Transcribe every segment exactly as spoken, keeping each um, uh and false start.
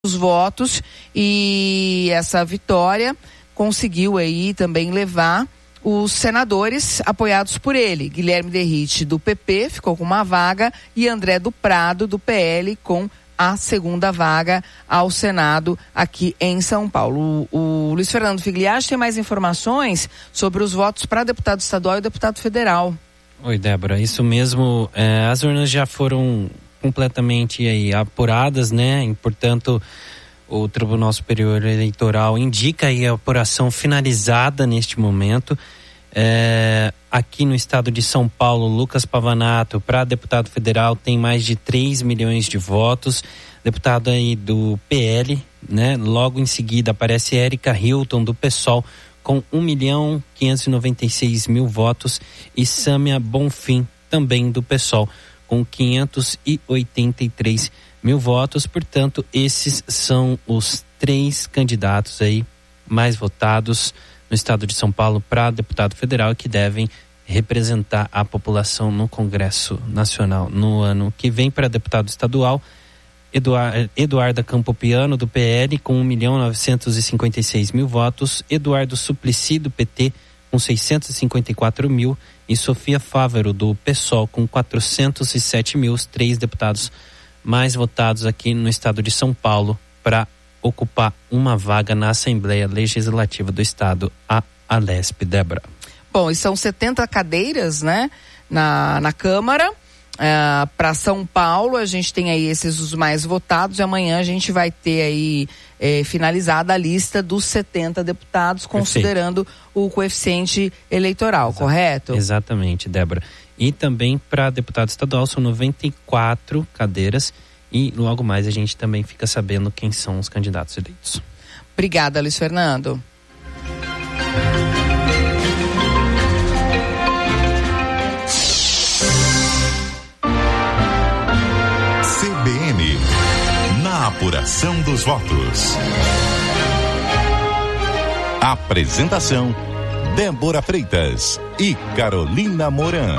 os votos, e essa vitória conseguiu aí também levar os senadores apoiados por ele. Guilherme Derrite, do P P, ficou com uma vaga, e André do Prado, do P L, com a segunda vaga ao Senado aqui em São Paulo. O, o Luiz Fernando Figliaschi tem mais informações sobre os votos para deputado estadual e deputado federal. Oi, Débora, isso mesmo, é, as urnas já foram completamente aí apuradas, né? E, portanto, o Tribunal Superior Eleitoral indica aí a apuração finalizada neste momento. É, aqui no estado de São Paulo, Lucas Pavanato, para deputado federal, tem mais de três milhões de votos. Deputado aí do P L, né? Logo em seguida aparece Érica Hilton, do PSOL, com um milhão quinhentos e noventa e seis mil votos, e Sâmia Bonfim, também do PSOL, com quinhentos e oitenta e três mil votos. Portanto, esses são os três candidatos aí mais votados no estado de São Paulo para deputado federal, que devem representar a população no Congresso Nacional no ano que vem. Para deputado estadual, Eduard, Eduarda Campopiano, do P L, com um milhão novecentos e cinquenta e seis mil votos, Eduardo Suplicy, do P T, com seiscentos e cinquenta e quatro mil, e Sofia Fávero, do PSOL, com quatrocentos e sete mil, os três deputados mais votados aqui no estado de São Paulo para ocupar uma vaga na Assembleia Legislativa do Estado, a Alesp. Débora. Bom, e são setenta cadeiras, né, na, na Câmara. Uh, para São Paulo, a gente tem aí esses os mais votados, e amanhã a gente vai ter aí eh, finalizada a lista dos setenta deputados, considerando Perfeito. O coeficiente eleitoral, Exato. Correto? Exatamente, Débora. E também para deputado estadual são noventa e quatro cadeiras, e logo mais a gente também fica sabendo quem são os candidatos eleitos. Obrigada, Luiz Fernando. C B N, na apuração dos votos. Apresentação: Débora Freitas e Carolina Moran.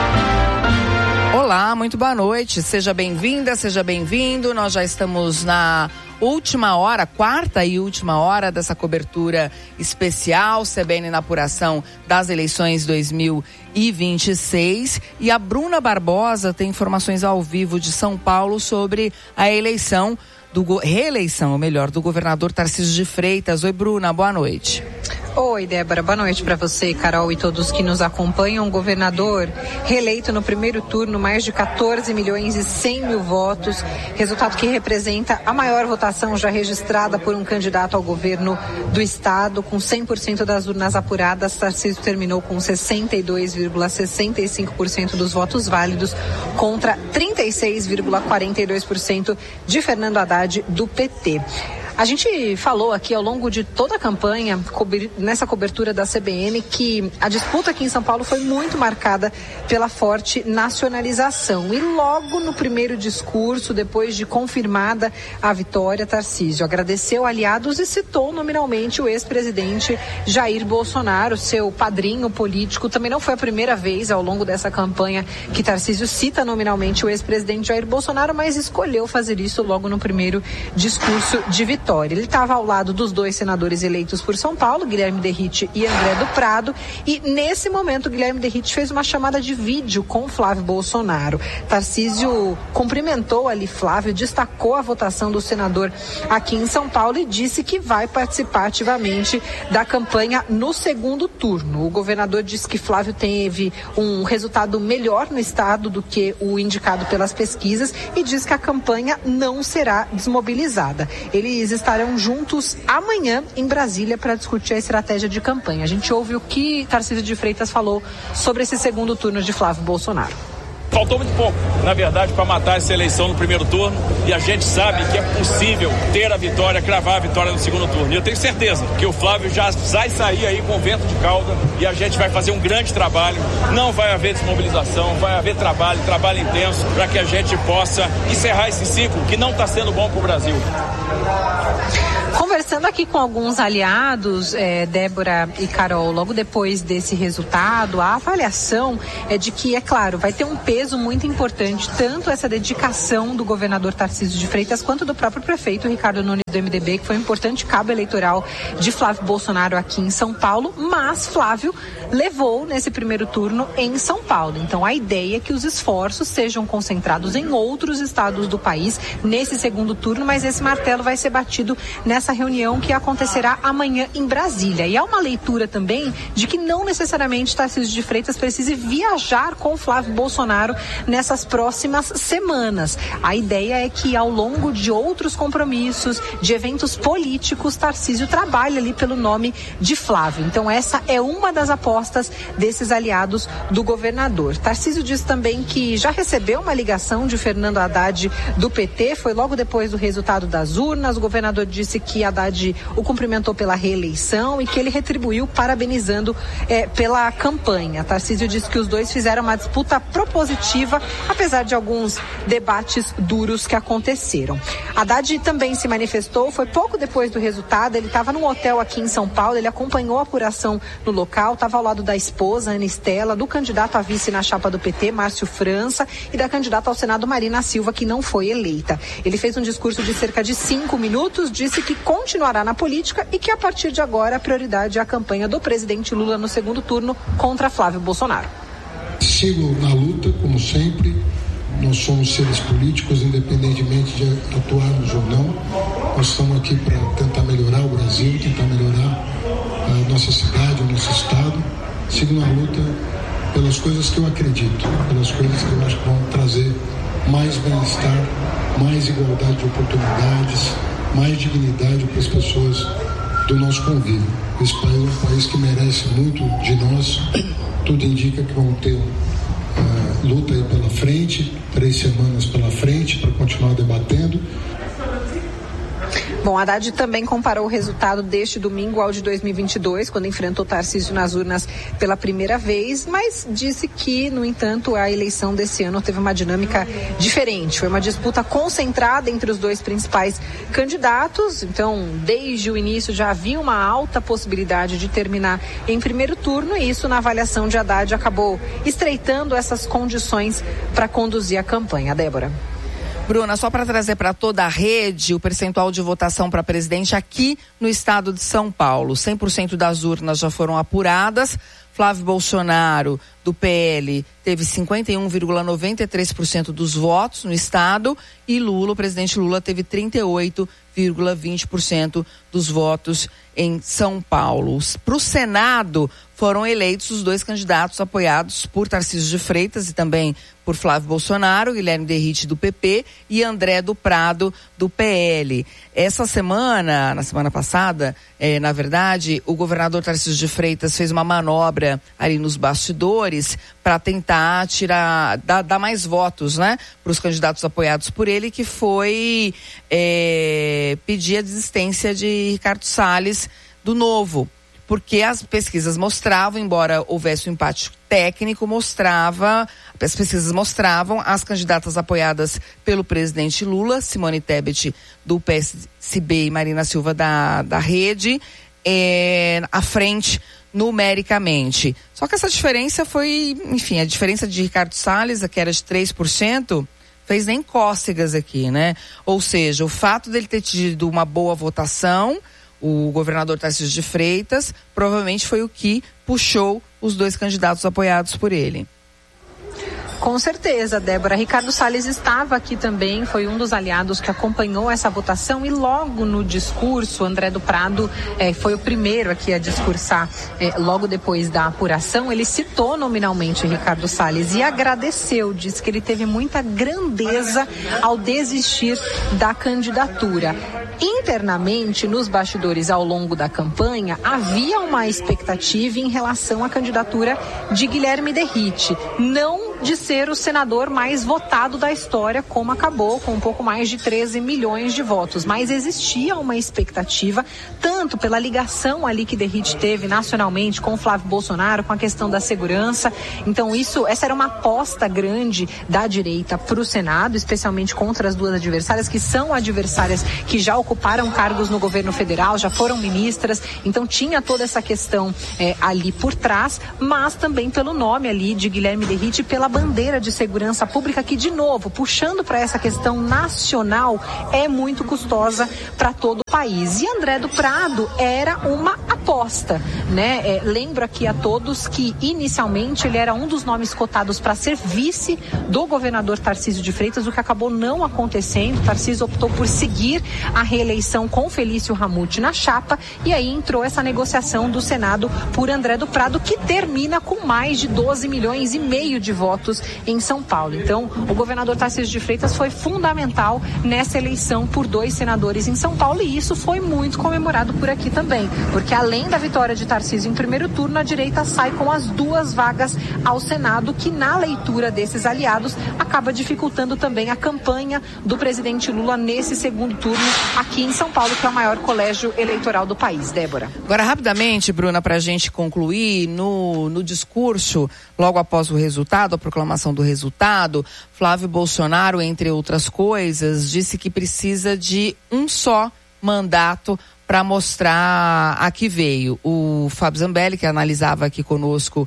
Olá, muito boa noite, seja bem-vinda, seja bem-vindo. Nós já estamos na última hora, quarta e última hora dessa cobertura especial C B N na apuração das eleições dois mil e vinte e seis, e a Bruna Barbosa tem informações ao vivo de São Paulo sobre a eleição do reeleição, ou melhor, do governador Tarcísio de Freitas. Oi, Bruna, boa noite. Oi, Débora, boa noite para você, Carol, e todos que nos acompanham. O governador reeleito no primeiro turno, mais de quatorze milhões e cem mil votos, resultado que representa a maior votação já registrada por um candidato ao governo do estado. Com cem por cento das urnas apuradas, Tarcísio terminou com sessenta e dois vírgula sessenta e cinco por cento dos votos válidos, contra trinta e seis vírgula quarenta e dois por cento de Fernando Haddad, do P T. A gente falou aqui ao longo de toda a campanha, nessa cobertura da C B N, que a disputa aqui em São Paulo foi muito marcada pela forte nacionalização. E logo no primeiro discurso, depois de confirmada a vitória, Tarcísio agradeceu aliados e citou nominalmente o ex-presidente Jair Bolsonaro, seu padrinho político. Também não foi a primeira vez ao longo dessa campanha que Tarcísio cita nominalmente o ex-presidente Jair Bolsonaro, mas escolheu fazer isso logo no primeiro discurso de vitória. Ele estava ao lado dos dois senadores eleitos por São Paulo, Guilherme Derrite e André do Prado, e nesse momento Guilherme Derrite fez uma chamada de vídeo com Flávio Bolsonaro. Tarcísio cumprimentou ali Flávio, destacou a votação do senador aqui em São Paulo e disse que vai participar ativamente da campanha no segundo turno. O governador disse que Flávio teve um resultado melhor no estado do que o indicado pelas pesquisas e diz que a campanha não será desmobilizada. Eles estarão juntos amanhã em Brasília para discutir a estratégia de campanha. A gente ouve o que Tarcísio de Freitas falou sobre esse segundo turno de Flávio Bolsonaro. Faltou muito pouco, na verdade, para matar essa eleição no primeiro turno, e a gente sabe que é possível ter a vitória, cravar a vitória no segundo turno. E eu tenho certeza que o Flávio já vai sair aí com vento de cauda e a gente vai fazer um grande trabalho. Não vai haver desmobilização, vai haver trabalho, trabalho intenso, para que a gente possa encerrar esse ciclo que não está sendo bom para o Brasil. Conversando Conversando aqui com alguns aliados, é, Débora e Carol, logo depois desse resultado, a avaliação é de que, é claro, vai ter um peso muito importante, tanto essa dedicação do governador Tarcísio de Freitas, quanto do próprio prefeito Ricardo Nunes do M D B, que foi um importante cabo eleitoral de Flávio Bolsonaro aqui em São Paulo, mas Flávio levou nesse primeiro turno em São Paulo. Então a ideia é que os esforços sejam concentrados em outros estados do país nesse segundo turno, mas esse martelo vai ser batido nessa reunião que acontecerá amanhã em Brasília. E há uma leitura também de que não necessariamente Tarcísio de Freitas precise viajar com Flávio Bolsonaro nessas próximas semanas. A ideia é que ao longo de outros compromissos, de eventos políticos, Tarcísio trabalha ali pelo nome de Flávio. Então essa é uma das apostas desses aliados do governador. Tarcísio diz também que já recebeu uma ligação de Fernando Haddad do P T, foi logo depois do resultado das urnas. O governador disse que Haddad o cumprimentou pela reeleição e que ele retribuiu parabenizando eh, pela campanha. Tarcísio disse que os dois fizeram uma disputa propositiva, apesar de alguns debates duros que aconteceram. Haddad também se manifestou, foi pouco depois do resultado, ele estava num hotel aqui em São Paulo, ele acompanhou a apuração no local, estava ao lado da esposa, Ana Estela, do candidato a vice na chapa do P T, Márcio França, e da candidata ao Senado, Marina Silva, que não foi eleita. Ele fez um discurso de cerca de cinco minutos, disse que continuará na política e que a partir de agora a prioridade é a campanha do presidente Lula no segundo turno contra Flávio Bolsonaro. Sigo na luta, como sempre. Nós somos seres políticos, independentemente de atuarmos ou não. Nós estamos aqui para tentar melhorar o Brasil, tentar melhorar a nossa cidade, o nosso estado. Sigo na luta pelas coisas que eu acredito, pelas coisas que eu acho que vão trazer mais bem-estar, mais igualdade de oportunidades, mais dignidade para as pessoas do nosso convívio. Esse país é um país que merece muito de nós. Tudo indica que vão ter uh, luta aí pela frente, três semanas pela frente para continuar debatendo. Bom, Haddad também comparou o resultado deste domingo ao de dois mil e vinte e dois, quando enfrentou Tarcísio nas urnas pela primeira vez, mas disse que, no entanto, a eleição desse ano teve uma dinâmica diferente. Foi uma disputa concentrada entre os dois principais candidatos, então, desde o início já havia uma alta possibilidade de terminar em primeiro turno, e isso, na avaliação de Haddad, acabou estreitando essas condições para conduzir a campanha. Débora. Bruna, só para trazer para toda a rede o percentual de votação para presidente aqui no estado de São Paulo. cem por cento das urnas já foram apuradas. Flávio Bolsonaro, do P L, teve cinquenta e um vírgula noventa e três por cento dos votos no estado e Lula, o presidente Lula, teve trinta e oito vírgula vinte por cento dos votos em São Paulo. Para o Senado, foram eleitos os dois candidatos apoiados por Tarcísio de Freitas e também por Flávio Bolsonaro, Guilherme Derrite, do P P, e André do Prado, do P L. Essa semana, na semana passada, é, na verdade, o governador Tarcísio de Freitas fez uma manobra ali nos bastidores para tentar tirar, dar, dar mais votos, né, para os candidatos apoiados por ele, que foi é, pedir a desistência de Ricardo Salles do Novo. Porque as pesquisas mostravam, embora houvesse um empate técnico, mostrava, as pesquisas mostravam as candidatas apoiadas pelo presidente Lula, Simone Tebet, do P S B, e Marina Silva, da, da Rede, é, à frente numericamente. Só que essa diferença foi, enfim, a diferença de Ricardo Salles, que era de três por cento, fez nem cócegas aqui, né? Ou seja, o fato dele ter tido uma boa votação, o governador Tarcísio de Freitas, provavelmente foi o que puxou os dois candidatos apoiados por ele. Com certeza, Débora. Ricardo Salles estava aqui também, foi um dos aliados que acompanhou essa votação e logo no discurso, André do Prado eh, foi o primeiro aqui a discursar eh, logo depois da apuração. Ele citou nominalmente Ricardo Salles e agradeceu, disse que ele teve muita grandeza ao desistir da candidatura. Internamente, nos bastidores ao longo da campanha, havia uma expectativa em relação à candidatura de Guilherme Derrite. Não de ser o senador mais votado da história, como acabou, com um pouco mais de treze milhões de votos. Mas existia uma expectativa, tanto pela ligação ali que Derrite teve nacionalmente com o Flávio Bolsonaro, com a questão da segurança. Então isso, essa era uma aposta grande da direita para o Senado, especialmente contra as duas adversárias, que são adversárias que já ocuparam cargos no governo federal, já foram ministras. Então tinha toda essa questão é, ali por trás, mas também pelo nome ali de Guilherme Derrite e pela bandeira de segurança pública que, de novo, puxando para essa questão nacional, é muito custosa para todo o país. E André do Prado era uma aposta, né? É, lembro aqui a todos que inicialmente ele era um dos nomes cotados para ser vice do governador Tarcísio de Freitas, o que acabou não acontecendo. Tarcísio optou por seguir a reeleição com Felício Ramute na chapa, e aí entrou essa negociação do Senado por André do Prado, que termina com mais de doze milhões e meio de votos em São Paulo. Então, o governador Tarcísio de Freitas foi fundamental nessa eleição por dois senadores em São Paulo, e isso foi muito comemorado por aqui também, porque além da vitória de Tarcísio em primeiro turno, a direita sai com as duas vagas ao Senado, que na leitura desses aliados acaba dificultando também a campanha do presidente Lula nesse segundo turno aqui em São Paulo, que é o maior colégio eleitoral do país. Débora. Agora, rapidamente, Bruna, para a gente concluir, no, no discurso, logo após o resultado, a proclamação do resultado, Flávio Bolsonaro, entre outras coisas, disse que precisa de um só mandato para mostrar a que veio. O Fábio Zambelli, que analisava aqui conosco,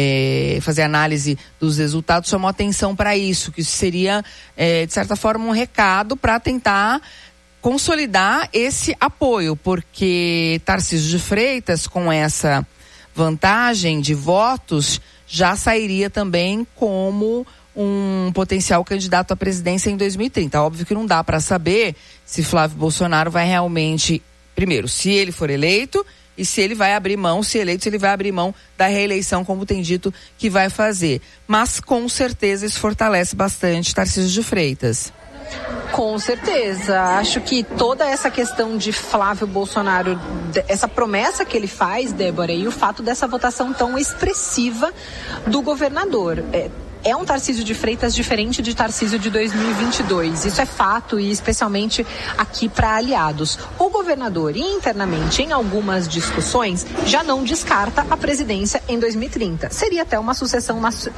é, fazer análise dos resultados, chamou atenção para isso, que isso seria, é, de certa forma, um recado para tentar consolidar esse apoio, porque Tarcísio de Freitas, com essa vantagem de votos, já sairia também como um potencial candidato à presidência em dois mil e trinta. Óbvio que não dá para saber se Flávio Bolsonaro vai realmente, primeiro, se ele for eleito, e se ele vai abrir mão, se eleito, se ele vai abrir mão da reeleição, como tem dito que vai fazer. Mas, com certeza, isso fortalece bastante Tarcísio de Freitas. Com certeza, acho que toda essa questão de Flávio Bolsonaro, essa promessa que ele faz, Débora, e o fato dessa votação tão expressiva do governador, é, é um Tarcísio de Freitas diferente de Tarcísio de dois mil e vinte e dois, isso é fato, e especialmente aqui para aliados. O governador, internamente, em algumas discussões, já não descarta a presidência em dois mil e trinta. Seria até uma sucessão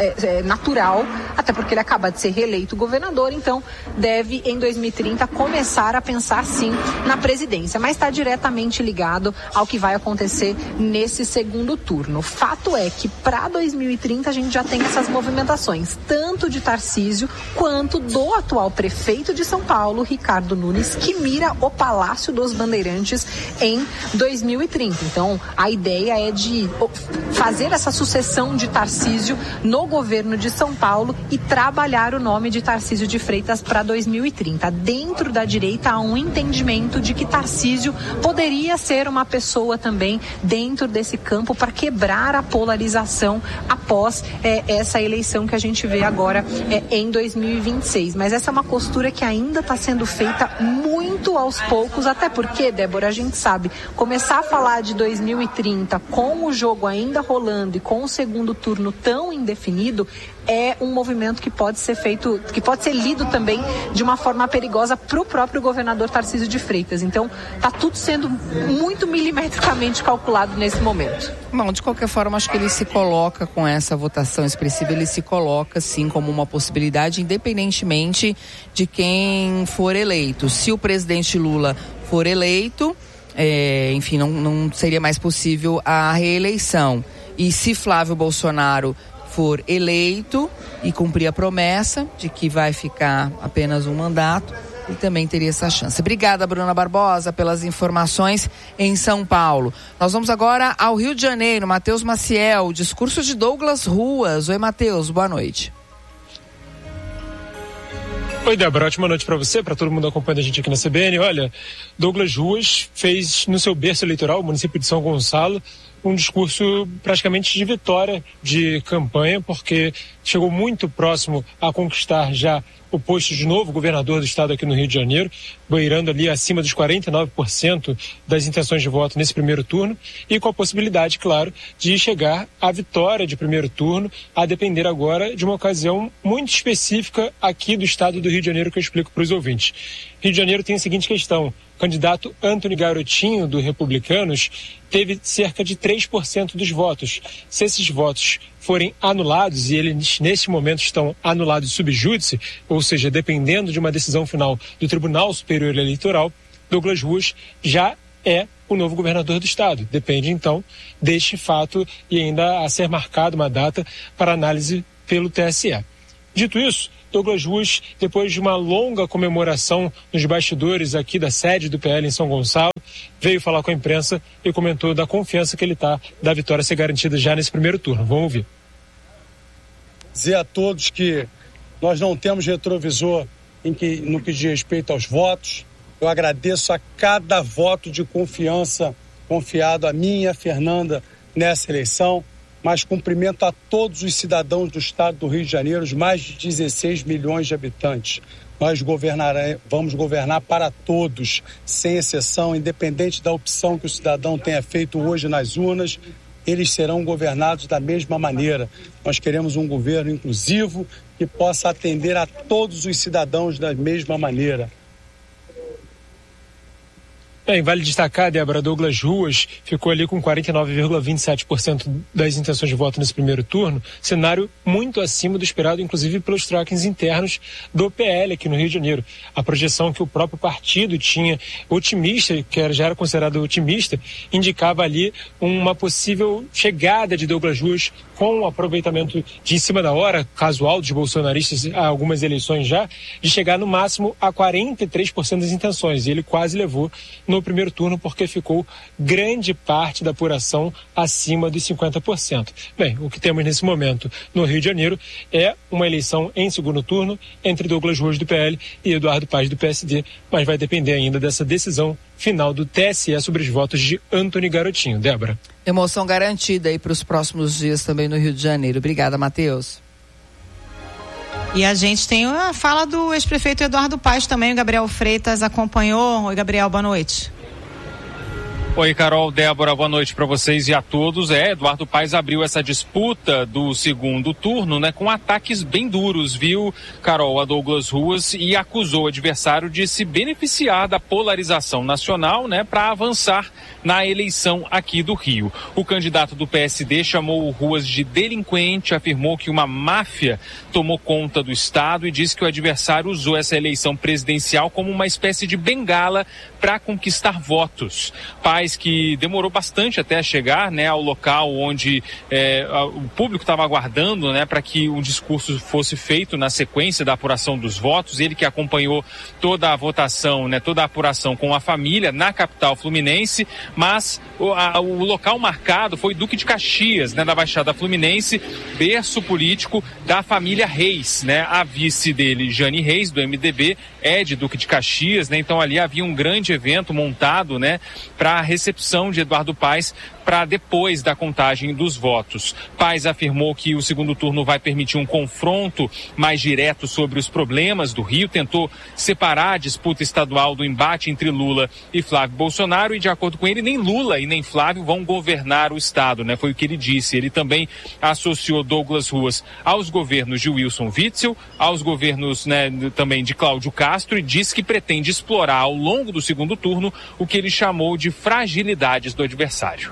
natural, até porque ele acaba de ser reeleito governador, então deve, em dois mil e trinta, começar a pensar, sim, na presidência, mas está diretamente ligado ao que vai acontecer nesse segundo turno. Fato é que, para dois mil e trinta, a gente já tem essas movimentações, tanto de Tarcísio quanto do atual prefeito de São Paulo, Ricardo Nunes, que mira o Palácio dos Bandeirantes em dois mil e trinta. Então, a ideia é de fazer essa sucessão de Tarcísio no governo de São Paulo e trabalhar o nome de Tarcísio de Freitas para dois mil e trinta. Dentro da direita há um entendimento de que Tarcísio poderia ser uma pessoa também dentro desse campo para quebrar a polarização após é, essa eleição que a gente vê agora é, em dois mil e vinte e seis. Mas essa é uma costura que ainda está sendo feita muito aos poucos, até porque, Débora, a gente sabe, começar a falar de dois mil e trinta com o jogo ainda rolando e com o segundo turno tão indefinido, é um movimento que pode ser feito, que pode ser lido também de uma forma perigosa para o próprio governador Tarcísio de Freitas. Então, está tudo sendo muito milimetricamente calculado nesse momento. Bom, de qualquer forma, acho que ele se coloca com essa votação expressiva, ele se coloca, sim, como uma possibilidade, independentemente de quem for eleito. Se o presidente Lula for eleito, é, enfim, não, não seria mais possível a reeleição. E se Flávio Bolsonaro for eleito e cumprir a promessa de que vai ficar apenas um mandato, ele também teria essa chance. Obrigada, Bruna Barbosa, pelas informações em São Paulo. Nós vamos agora ao Rio de Janeiro. Matheus Maciel, discurso de Douglas Ruas. Oi, Matheus, boa noite. Oi, Débora, ótima noite para você, para todo mundo acompanhando a gente aqui na C B N. Olha, Douglas Ruas fez no seu berço eleitoral, o município de São Gonçalo, um discurso praticamente de vitória de campanha, porque chegou muito próximo a conquistar já o posto de novo governador do estado aqui no Rio de Janeiro, beirando ali acima dos quarenta e nove por cento das intenções de voto nesse primeiro turno, e com a possibilidade, claro, de chegar à vitória de primeiro turno, a depender agora de uma ocasião muito específica aqui do estado do Rio de Janeiro, que eu explico para os ouvintes. Rio de Janeiro tem a seguinte questão: o candidato Antony Garotinho, do Republicanos, teve cerca de três por cento dos votos. Se esses votos forem anulados, e eles neste momento estão anulados sub júdice, ou seja, dependendo de uma decisão final do Tribunal Superior Eleitoral, Douglas Ruas já é o novo governador do estado. Depende, então, deste fato e ainda a ser marcada uma data para análise pelo T S E. Dito isso, Douglas Ruas, depois de uma longa comemoração nos bastidores aqui da sede do P L em São Gonçalo, veio falar com a imprensa e comentou da confiança que ele está da vitória ser garantida já nesse primeiro turno. Vamos ouvir. Dizer a todos que nós não temos retrovisor em que, no que diz respeito aos votos. Eu agradeço a cada voto de confiança confiado a mim e a Fernanda nessa eleição, mas cumprimento a todos os cidadãos do estado do Rio de Janeiro, os mais de dezesseis milhões de habitantes. Nós vamos governar para todos, sem exceção, independente da opção que o cidadão tenha feito hoje nas urnas, eles serão governados da mesma maneira. Nós queremos um governo inclusivo que possa atender a todos os cidadãos da mesma maneira. Bem, vale destacar, Débora, Douglas Ruas ficou ali com quarenta e nove vírgula vinte e sete por cento das intenções de voto nesse primeiro turno, cenário muito acima do esperado, inclusive pelos trackings internos do P L aqui no Rio de Janeiro. A projeção que o próprio partido tinha, otimista, que era, já era considerado otimista, indicava ali uma possível chegada de Douglas Ruas com o aproveitamento de em cima da hora, casual dos bolsonaristas há algumas eleições já, de chegar no máximo a quarenta e três por cento das intenções, e ele quase levou no primeiro turno porque ficou grande parte da apuração acima dos cinquenta por cento. Bem, o que temos nesse momento no Rio de Janeiro é uma eleição em segundo turno entre Douglas Ruas do P L e Eduardo Paes do P S D, mas vai depender ainda dessa decisão final do T S E sobre os votos de Antony Garotinho. Débora. Emoção garantida aí para os próximos dias também no Rio de Janeiro. Obrigada, Matheus. E a gente tem a fala do ex-prefeito Eduardo Paes também, o Gabriel Freitas acompanhou. Oi, Gabriel, boa noite. Oi, Carol, Débora, boa noite para vocês e a todos. É, Eduardo Paes abriu essa disputa do segundo turno, né, com ataques bem duros, viu, Carol, a Douglas Ruas, e acusou o adversário de se beneficiar da polarização nacional, né, para avançar na eleição aqui do Rio. O candidato do P S D chamou o Ruas de delinquente, afirmou que uma máfia tomou conta do estado e disse que o adversário usou essa eleição presidencial como uma espécie de bengala para conquistar votos. Paes, que demorou bastante até chegar, né, ao local onde é, o público estava aguardando, né, para que o discurso fosse feito na sequência da apuração dos votos. Ele que acompanhou toda a votação, né, toda a apuração com a família na capital fluminense, mas o, a, o local marcado foi Duque de Caxias, né, da Baixada Fluminense, berço político da família Reis, né, a vice dele, Jane Reis, do M D B, é de Duque de Caxias, né, então ali havia um grande evento montado, né, para a recepção de Eduardo Paes para depois da contagem dos votos. Paes afirmou que o segundo turno vai permitir um confronto mais direto sobre os problemas do Rio, tentou separar a disputa estadual do embate entre Lula e Flávio Bolsonaro e, de acordo com ele, nem Lula e nem Flávio vão governar o estado, né? Foi o que ele disse. Ele também associou Douglas Ruas aos governos de Wilson Witzel, aos governos, né, também de Cláudio Castro, e disse que pretende explorar ao longo do segundo turno o que ele chamou de fragilidades do adversário.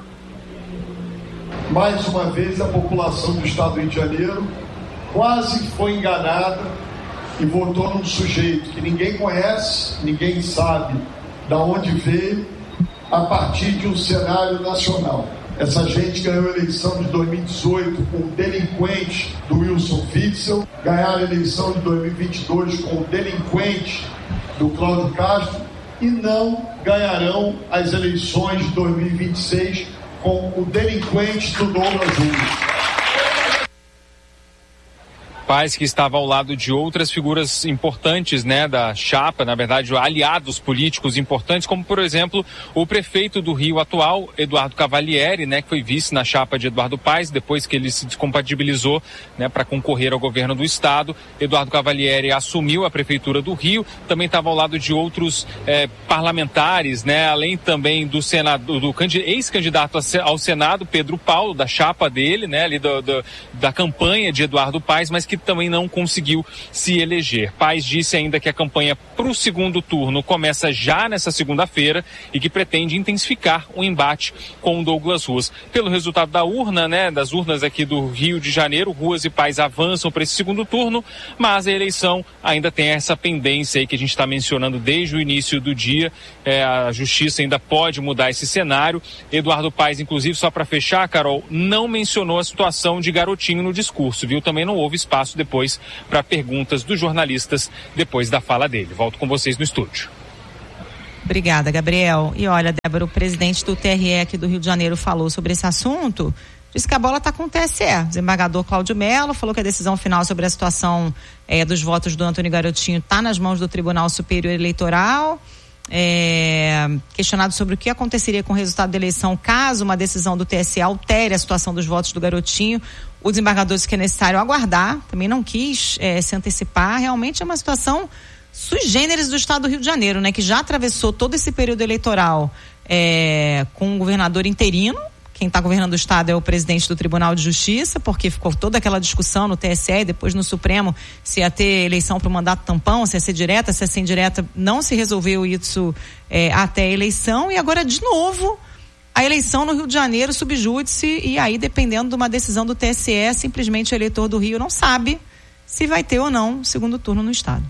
Mais uma vez, a população do estado do Rio de Janeiro quase foi enganada e votou num sujeito que ninguém conhece, ninguém sabe de onde veio, a partir de um cenário nacional. Essa gente ganhou a eleição de dois mil e dezoito com o delinquente do Wilson Witzel, ganharam a eleição de dois mil e vinte e dois com o delinquente do Cláudio Castro e não ganharão as eleições de dois mil e vinte e seis com o delinquente do Douglas Ruas. Paes, que estava ao lado de outras figuras importantes, né, da chapa, na verdade, aliados políticos importantes, como, por exemplo, o prefeito do Rio atual, Eduardo Cavalieri, né, que foi vice na chapa de Eduardo Paes, depois que ele se descompatibilizou, né, para concorrer ao governo do estado. Eduardo Cavalieri assumiu a prefeitura do Rio, também estava ao lado de outros eh, parlamentares, né, além também do senado, do ex-candidato ao Senado, Pedro Paulo, da chapa dele, né, ali do, do, da campanha de Eduardo Paes, mas que também não conseguiu se eleger. Paes disse ainda que a campanha para o segundo turno começa já nessa segunda-feira e que pretende intensificar o embate com Douglas Ruas. Pelo resultado da urna, né, das urnas aqui do Rio de Janeiro, Ruas e Paes avançam para esse segundo turno, mas a eleição ainda tem essa pendência aí que a gente está mencionando desde o início do dia. É, a justiça ainda pode mudar esse cenário. Eduardo Paes, inclusive, só para fechar, Carol, não mencionou a situação de Garotinho no discurso, viu? Também não houve espaço depois para perguntas dos jornalistas depois da fala dele. Volto com vocês no estúdio. Obrigada, Gabriel. E olha, Débora, o presidente do T R E aqui do Rio de Janeiro falou sobre esse assunto, disse que a bola está com o T S E. O desembargador Cláudio Mello falou que a decisão final sobre a situação é, dos votos do Antônio Garotinho está nas mãos do Tribunal Superior Eleitoral. É, questionado sobre o que aconteceria com o resultado da eleição caso uma decisão do T S E altere a situação dos votos do Garotinho, o desembargador disse que é necessário aguardar, também não quis é, se antecipar. Realmente é uma situação sui generis do estado do Rio de Janeiro, né, que já atravessou todo esse período eleitoral é, com um governador interino. Quem está governando o estado é o presidente do Tribunal de Justiça, porque ficou toda aquela discussão no T S E e depois no Supremo se ia ter eleição para o mandato tampão, se ia ser direta, se ia ser indireta. Não se resolveu isso é, até a eleição, e agora de novo a eleição no Rio de Janeiro subjúdice, e aí dependendo de uma decisão do T S E, simplesmente o eleitor do Rio não sabe se vai ter ou não segundo turno no estado.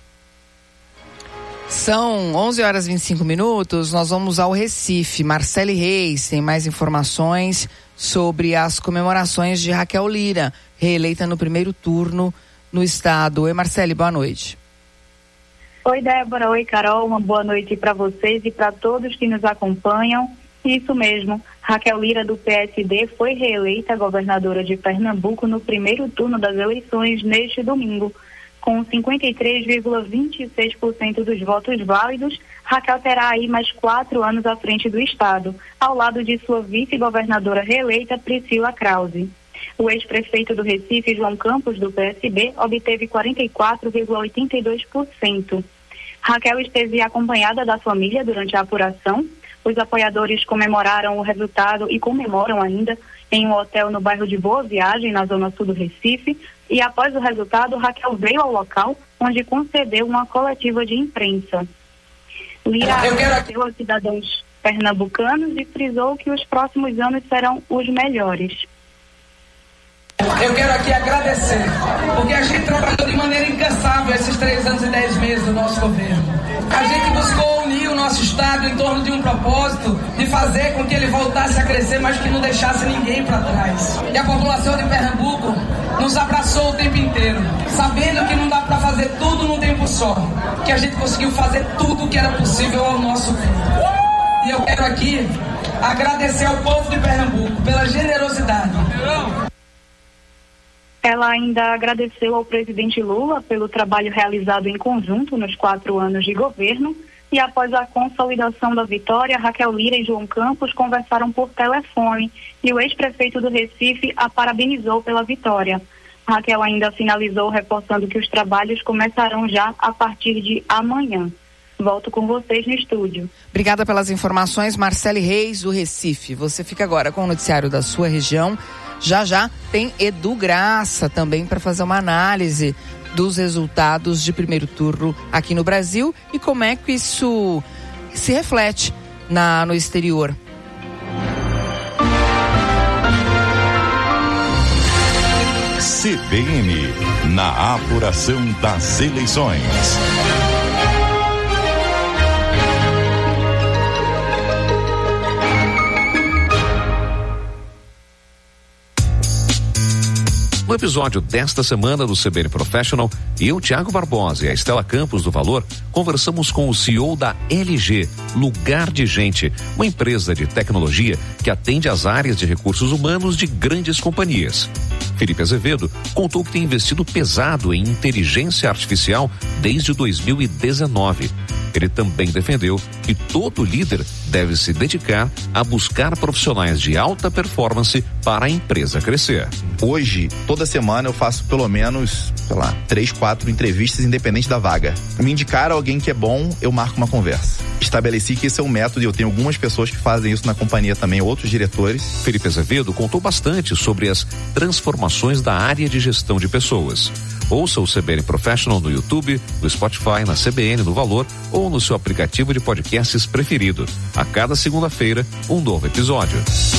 São onze horas e vinte e cinco minutos, nós vamos ao Recife. Marcele Reis tem mais informações sobre as comemorações de Raquel Lira, reeleita no primeiro turno no estado. Oi, Marcele, boa noite. Oi, Débora, oi, Carol, uma boa noite para vocês e para todos que nos acompanham. Isso mesmo, Raquel Lira, do P S D, foi reeleita governadora de Pernambuco no primeiro turno das eleições neste domingo. Com cinquenta e três vírgula vinte e seis por cento dos votos válidos, Raquel terá aí mais quatro anos à frente do estado, ao lado de sua vice-governadora reeleita, Priscila Krause. O ex-prefeito do Recife, João Campos, do P S B, obteve quarenta e quatro vírgula oitenta e dois por cento. Raquel esteve acompanhada da família durante a apuração. Os apoiadores comemoraram o resultado e comemoram ainda em um hotel no bairro de Boa Viagem, na zona sul do Recife, e após o resultado, Raquel veio ao local, onde concedeu uma coletiva de imprensa. Lira agradeceu aos cidadãos pernambucanos e frisou que os próximos anos serão os melhores. Eu quero aqui agradecer, porque a gente trabalhou de maneira incansável esses três anos e dez meses do nosso governo. A gente buscou unir o nosso estado em torno de um propósito de fazer com que ele voltasse a crescer, mas que não deixasse ninguém para trás. E a população de Pernambuco nos abraçou o tempo inteiro, sabendo que não dá para fazer tudo num tempo só, que a gente conseguiu fazer tudo o que era possível ao nosso tempo. E eu quero aqui agradecer ao povo de Pernambuco pela generosidade. Ela ainda agradeceu ao presidente Lula pelo trabalho realizado em conjunto nos quatro anos de governo, e após a consolidação da vitória, Raquel Lira e João Campos conversaram por telefone e o ex-prefeito do Recife a parabenizou pela vitória. Raquel ainda finalizou reforçando que os trabalhos começarão já a partir de amanhã. Volto com vocês no estúdio. Obrigada pelas informações, Marcele Reis, do Recife. Você fica agora com o noticiário da sua região. Já já tem Edu Graça também para fazer uma análise dos resultados de primeiro turno aqui no Brasil e como é que isso se reflete na, no exterior. C B N, na apuração das eleições. No episódio desta semana do C B N Professional, eu, Thiago Barbosa e a Estela Campos do Valor, conversamos com o C E O da L G, Lugar de Gente, uma empresa de tecnologia que atende às áreas de recursos humanos de grandes companhias. Felipe Azevedo contou que tem investido pesado em inteligência artificial desde dois mil e dezenove. Ele também defendeu que todo líder deve se dedicar a buscar profissionais de alta performance para a empresa crescer. Hoje, toda semana eu faço pelo menos, sei lá, três, quatro entrevistas independente da vaga. Me indicar alguém que é bom, eu marco uma conversa. Estabeleci que esse é um método e eu tenho algumas pessoas que fazem isso na companhia também, outros diretores. Felipe Azevedo contou bastante sobre as transformações da área de gestão de pessoas. Ouça o C B N Professional no YouTube, no Spotify, na C B N, no Valor ou no seu aplicativo de podcasts preferido. A cada segunda-feira, um novo episódio.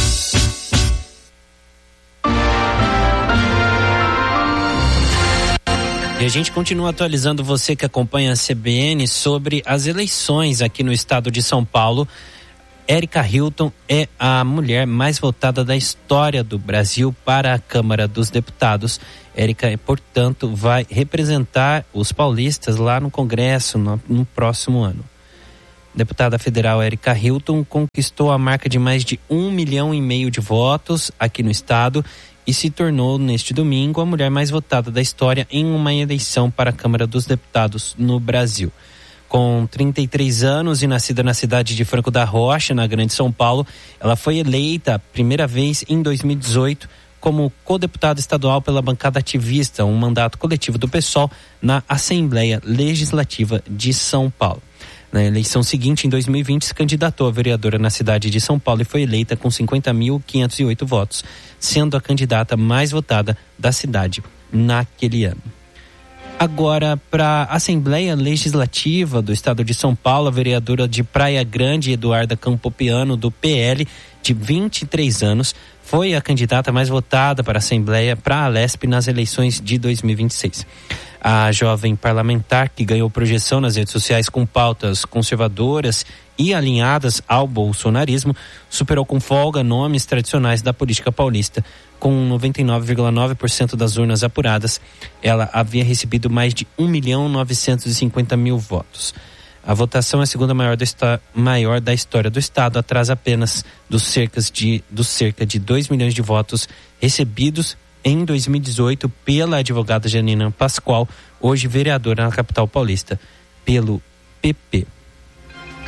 E a gente continua atualizando você que acompanha a C B N sobre as eleições aqui no estado de São Paulo. Érica Hilton é a mulher mais votada da história do Brasil para a Câmara dos Deputados. Érica, portanto, vai representar os paulistas lá no Congresso no, no próximo ano. Deputada federal Érica Hilton conquistou a marca de mais de um milhão e meio de votos aqui no estado e se tornou, neste domingo, a mulher mais votada da história em uma eleição para a Câmara dos Deputados no Brasil. Com trinta e três anos e nascida na cidade de Franco da Rocha, na Grande São Paulo, ela foi eleita a primeira vez em dois mil e dezoito como co-deputada estadual pela bancada ativista, um mandato coletivo do PSOL na Assembleia Legislativa de São Paulo. Na eleição seguinte, em dois mil e vinte, se candidatou a vereadora na cidade de São Paulo e foi eleita com cinquenta mil quinhentos e oito votos, sendo a candidata mais votada da cidade naquele ano. Agora, para a Assembleia Legislativa do Estado de São Paulo, a vereadora de Praia Grande, Eduarda Campopiano, do P L, de vinte e três anos, foi a candidata mais votada para a Assembleia, para a Alesp, nas eleições de dois mil e vinte e seis. A jovem parlamentar, que ganhou projeção nas redes sociais com pautas conservadoras e alinhadas ao bolsonarismo, superou com folga nomes tradicionais da política paulista. Com noventa e nove vírgula nove por cento das urnas apuradas, ela havia recebido mais de um milhão novecentos e cinquenta mil votos. A votação é a segunda maior, do esta, maior da história do Estado, atrás apenas dos, cercas de, dos cerca de dois milhões de votos recebidos em dois mil e dezoito pela advogada Janina Pascoal, hoje vereadora na capital paulista, pelo P P.